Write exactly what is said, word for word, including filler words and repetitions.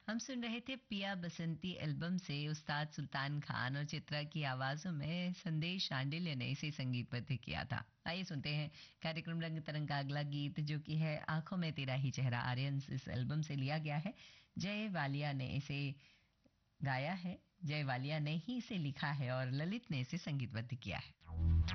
हम सुन रहे थे पिया बसंती एल्बम से उस्ताद सुल्तान खान और चित्रा की आवाजों में संदेश शांडिल्य ने इसे संगीतबद्ध किया था। आइए सुनते हैं कार्यक्रम रंग तरंग का अगला गीत, जो कि है आंखों में तेरा ही चेहरा। आर्यन इस एल्बम से लिया गया है। जय वालिया ने इसे गाया है। जय वालिया ने ही इसे लिखा है और ललित ने इसे संगीतबद्ध किया है।